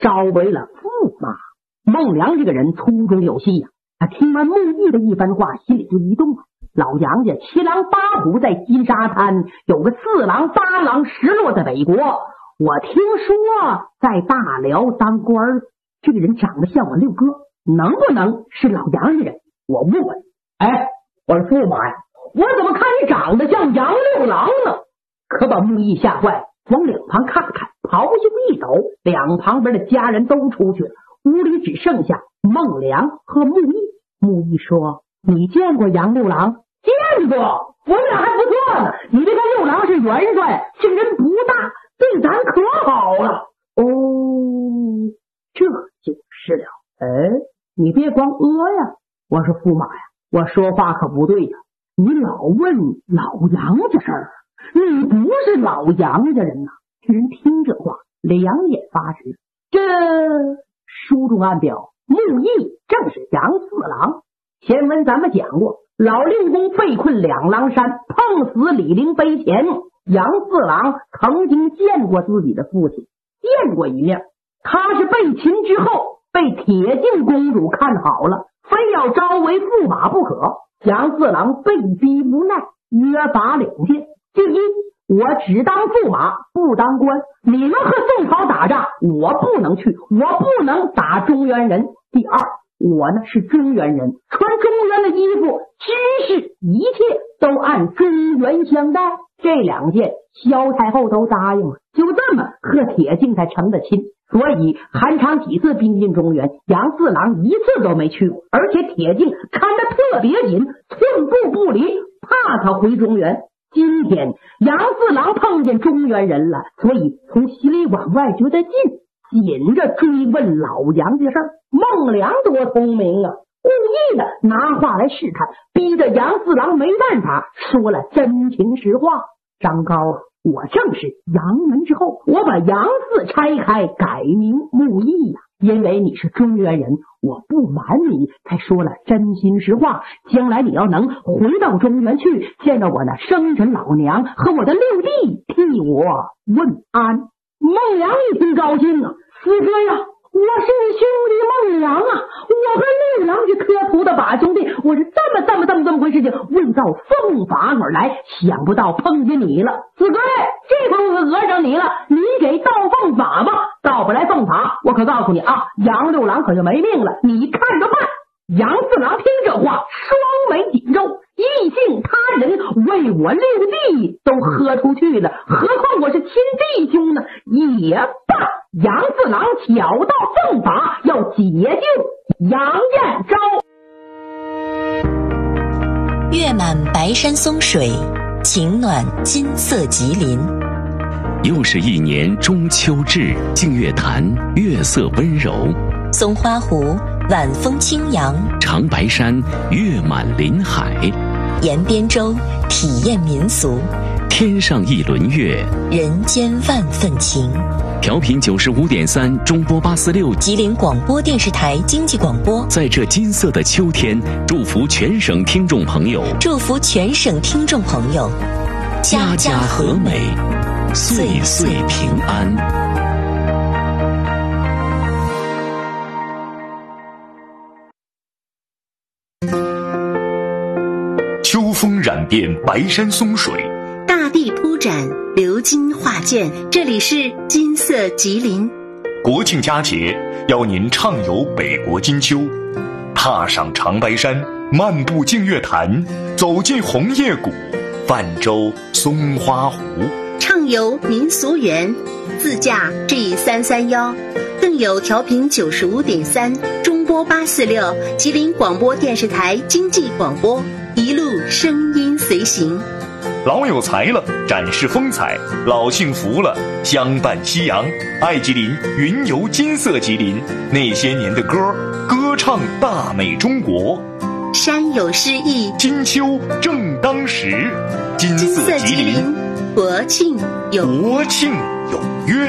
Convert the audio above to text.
招为了驸马。孟良这个人粗中有细呀，他听完穆义的一番话，心里就一动啊。老杨家7狼8虎在金沙滩，有个4郎8郎10落在北国。我听说在大辽当官，这个人长得像我六哥，能不能是老杨家人？我问问。哎，我说驸马呀，我怎么看你长得像杨六郎呢？可把穆义吓坏，往两旁看看，袍袖一抖，两旁边的家人都出去了，屋里只剩下孟良和穆义。穆义说：“你见过杨六郎？”“见过，我们俩还不错呢。你这个六郎是元帅，姓人不大，对咱可好了。”“哦，这就是了。”“哎，你别光呀。”我说：“驸马呀，我说话可不对呀，你老问老杨家事儿，你不是老杨家人呐。”这人听这话，两眼发直。这书中暗表，穆义正是杨4郎。前文咱们讲过，老令公被困两狼山，碰死李陵碑前，杨4郎曾经见过自己的父亲，见过一面。他是被擒之后被铁镜公主看好了，非要招为驸马不可。杨4郎被逼无奈，约法2件：第一，我只当驸马不当官，你们和宋朝打仗我不能去，我不能打中原人。第二，我呢是中原人，穿中原的衣服，知识一切都按中原相待。这2件萧太后都答应了，就这么和铁镜才成的亲。所以韩昌几次兵进中原，杨4郎一次都没去过，而且铁镜看得特别紧，寸步不离，怕他回中原。今天杨4郎碰见中原人了，所以从心里往外觉得近，紧着追问老杨家事儿。孟良多聪明啊，故意的拿话来试探，逼着杨4郎没办法，说了真情实话。张高啊，我正是杨门之后，我把杨4拆开，改名穆义呀。因为你是中原人，我不瞒你，才说了真心实话。将来你要能回到中原去，见到我那生辰老娘和我的六弟，替我问安。孟良一听高兴啊，四哥呀，我是你兄弟孟良啊，我和六郎是磕头的把兄弟，我是这么回事情，问到奉法而来，想不到碰见你了。四哥，这回我讹上你了，你给道奉法吧。到不来奉法，我可告诉你啊，杨六郎可就没命了，你看着办。杨4郎听这话，双眉紧皱，异姓他人为我六弟都喝出去了，何况我是亲弟兄呢？也罢，杨4郎巧到奉法，要解救杨彦昭。 月满白山松水，晴暖金色吉林。 又是一年中秋至，净月潭月色温柔， 松花湖晚风轻扬， 长白山月满林海， 沿边州体验民俗， 天上一轮月， 人间万份情。 调频95.3中波846 吉林广播电视台经济广播， 在这金色的秋天，祝福全省听众朋友， 祝福全省听众朋友， 家家和美，岁岁平安。 秋风染遍白山松水， 大地铺展鎏金画卷，这里是金色吉林。 国庆佳节，邀您畅游北国金秋，踏上长白山，漫步净月潭，走进红叶谷，泛舟松花湖， 畅游民俗园，自驾 G331，更有调频95.3中波846吉林广播电视台经济广播，一路声音随行。 老有才了，展示风采；老幸福了，相伴夕阳。爱吉林，云游金色吉林，那些年的歌，歌唱大美中国。 山有诗意， 金秋正当时。金色吉林，国庆有约。